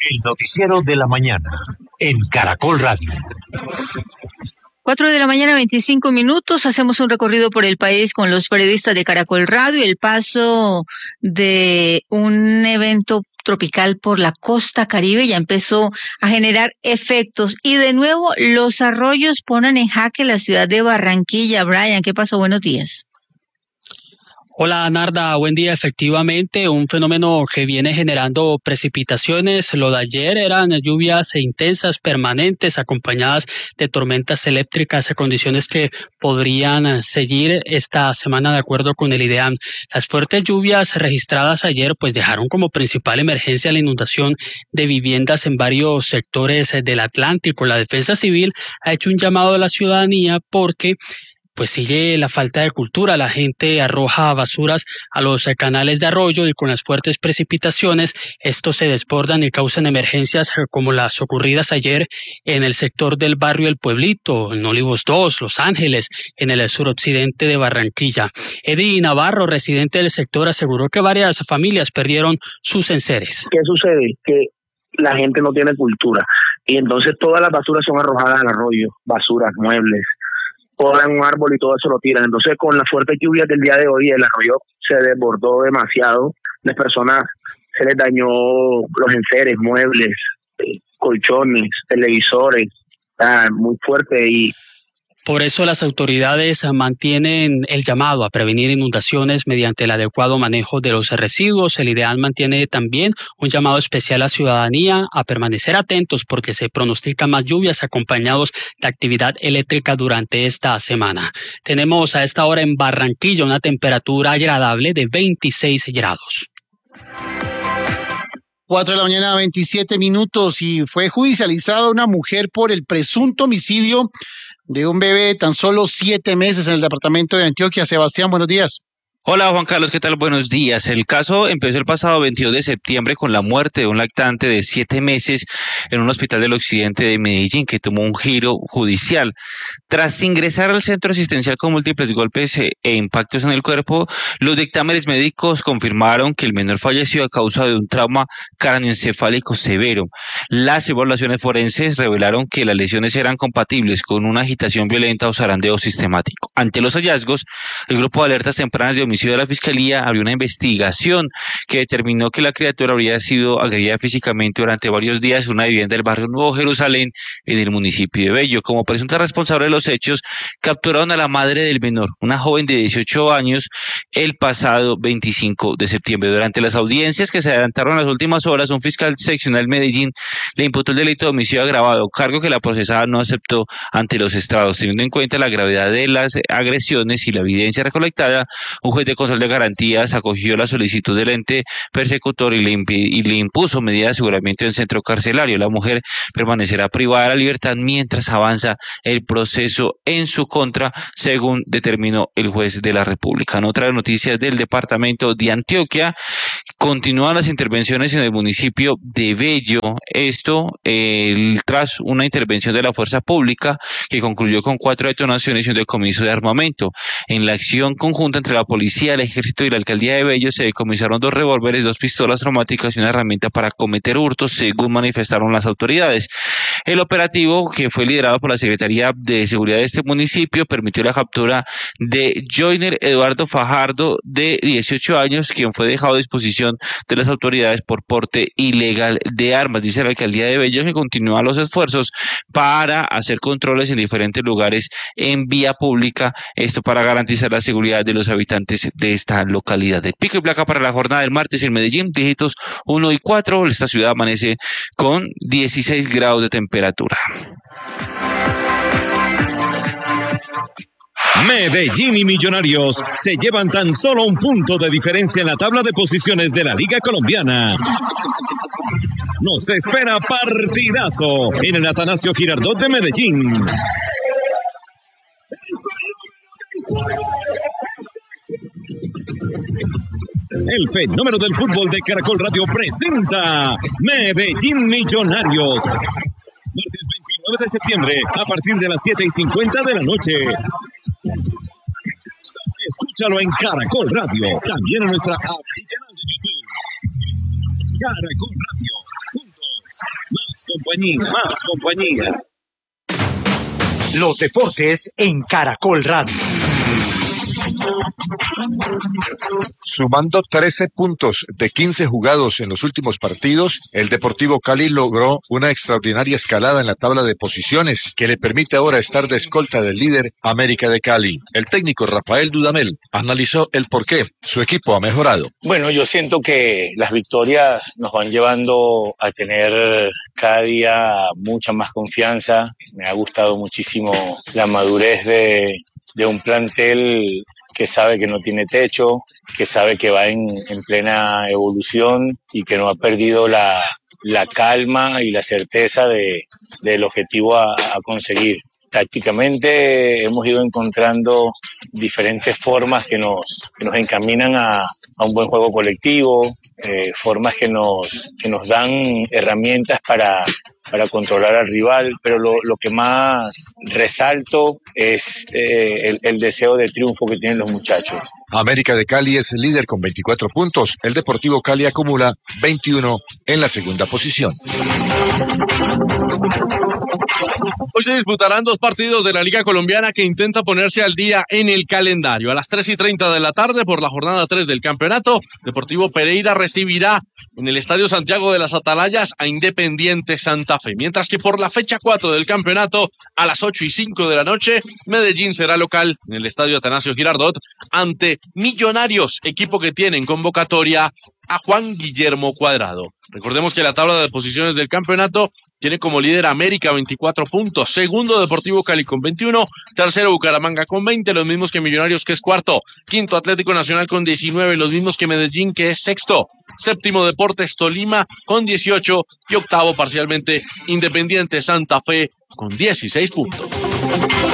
El noticiero de la mañana en Caracol Radio. 4 de la mañana, 25 minutos. Hacemos un recorrido por el país con los periodistas de Caracol Radio. El paso de un evento tropical por la costa Caribe ya empezó a generar efectos. Y de nuevo, los arroyos ponen en jaque la ciudad de Barranquilla. Brian, ¿qué pasó? Buenos días. Hola Narda, buen día. Efectivamente, un fenómeno que viene generando precipitaciones. Lo de ayer eran lluvias intensas, permanentes, acompañadas de tormentas eléctricas, condiciones que podrían seguir esta semana de acuerdo con el IDEAM. Las fuertes lluvias registradas ayer pues dejaron como principal emergencia la inundación de viviendas en varios sectores del Atlántico. La Defensa Civil ha hecho un llamado a la ciudadanía porque pues sigue la falta de cultura, la gente arroja basuras a los canales de arroyo y con las fuertes precipitaciones estos se desbordan y causan emergencias como las ocurridas ayer en el sector del barrio El Pueblito, en Olivos 2, Los Ángeles, en el suroccidente de Barranquilla. Eddie Navarro, residente del sector, aseguró que varias familias perdieron sus enseres. ¿Qué sucede? Que la gente no tiene cultura y entonces todas las basuras son arrojadas al arroyo, basuras, muebles, podan un árbol y todo eso lo tiran. Entonces, con las fuertes lluvias del día de hoy, el arroyo se desbordó demasiado. Las personas se les dañó los enseres, muebles, colchones, televisores, muy fuerte. Y por eso las autoridades mantienen el llamado a prevenir inundaciones mediante el adecuado manejo de los residuos. El IDEAM mantiene también un llamado especial a la ciudadanía a permanecer atentos porque se pronostican más lluvias acompañados de actividad eléctrica durante esta semana. Tenemos a esta hora en Barranquilla una temperatura agradable de 26 grados. 4 de la mañana, 27 minutos, y fue judicializada una mujer por el presunto homicidio de un bebé de tan solo 7 meses en el departamento de Antioquia. Sebastián, buenos días. Hola Juan Carlos, ¿qué tal? Buenos días. El caso empezó el pasado 22 de septiembre con la muerte de un lactante de 7 meses en un hospital del occidente de Medellín que tomó un giro judicial. Tras ingresar al centro asistencial con múltiples golpes e impactos en el cuerpo, los dictámenes médicos confirmaron que el menor falleció a causa de un trauma cráneoencefálico severo. Las evaluaciones forenses revelaron que las lesiones eran compatibles con una agitación violenta o zarandeo sistemático. Ante los hallazgos, el grupo de alertas tempranas de homicidio de la Fiscalía abrió una investigación que determinó que la criatura habría sido agredida físicamente durante varios días en una vivienda del barrio Nuevo Jerusalén en el municipio de Bello. Como presunta responsable de los hechos, capturaron a la madre del menor, una joven de 18 años, el pasado 25 de septiembre. Durante las audiencias que se adelantaron en las últimas horas, un fiscal seccional Medellín le imputó el delito de homicidio agravado, cargo que la procesada no aceptó ante los estrados. Teniendo en cuenta la gravedad de las agresiones y la evidencia recolectada, un juez de control de garantías acogió la solicitud del ente persecutor y le impuso medida de aseguramiento en centro carcelario. La mujer permanecerá privada de la libertad mientras avanza el proceso en su contra, según determinó el juez de la República. En otras noticias del departamento de Antioquia, continúan las intervenciones en el municipio de Bello, esto tras una intervención de la fuerza pública que concluyó con 4 detonaciones y un decomiso de armamento. En la acción conjunta entre la policía, el ejército y la alcaldía de Bello se decomisaron 2 revólveres, 2 pistolas traumáticas y una herramienta para cometer hurtos, según manifestaron las autoridades. El operativo, que fue liderado por la Secretaría de Seguridad de este municipio, permitió la captura de Joyner Eduardo Fajardo, de 18 años, quien fue dejado a disposición de las autoridades por porte ilegal de armas. Dice la alcaldía de Bello que continúa los esfuerzos para hacer controles en diferentes lugares en vía pública, esto para garantizar la seguridad de los habitantes de esta localidad. De pico y placa para la jornada del martes en Medellín, dígitos 1 y 4, esta ciudad amanece con 16 grados de temperatura. Medellín y Millonarios se llevan tan solo un punto de diferencia en la tabla de posiciones de la Liga Colombiana. Nos espera partidazo en el Atanasio Girardot de Medellín. El fenómeno del fútbol de Caracol Radio presenta Medellín Millonarios. Martes 29 de septiembre, a partir de las 7:50 de la noche. Escúchalo en Caracol Radio, también en nuestra app y canal de YouTube. Caracol Radio. compañía, más compañía. Los deportes en Caracol Radio. Sumando 13 puntos de 15 jugados en los últimos partidos, el Deportivo Cali logró una extraordinaria escalada en la tabla de posiciones que le permite ahora estar de escolta del líder América de Cali. El técnico Rafael Dudamel analizó el por qué su equipo ha mejorado. Bueno, yo siento que las victorias nos van llevando a tener cada día mucha más confianza. Me ha gustado muchísimo la madurez de un plantel que sabe que no tiene techo, que sabe que va en plena evolución y que no ha perdido la calma y la certeza del objetivo a conseguir. Tácticamente hemos ido encontrando diferentes formas que nos encaminan a un buen juego colectivo, formas que nos dan herramientas para controlar al rival, pero lo que más resalto es el deseo de triunfo que tienen los muchachos. América de Cali es el líder con 24 puntos. El Deportivo Cali acumula 21 en la segunda posición. Hoy se disputarán dos partidos de la Liga Colombiana que intenta ponerse al día en el calendario. A las 3:30 de la tarde, por la jornada 3 del campeonato, Deportivo Pereira recibirá en el Estadio Santiago de las Atalayas a Independiente Santa Fe. Mientras que por la fecha 4 del campeonato, a las 8:05 de la noche, Medellín será local en el Estadio Atanasio Girardot ante Millonarios, equipo que tiene en convocatoria a Juan Guillermo Cuadrado. Recordemos que la tabla de posiciones del campeonato tiene como líder América 24 puntos, segundo Deportivo Cali con 21, tercero Bucaramanga con 20, los mismos que Millonarios que es cuarto, quinto Atlético Nacional con 19, los mismos que Medellín que es sexto, séptimo Deportes Tolima con 18 y octavo parcialmente Independiente Santa Fe con 16 puntos.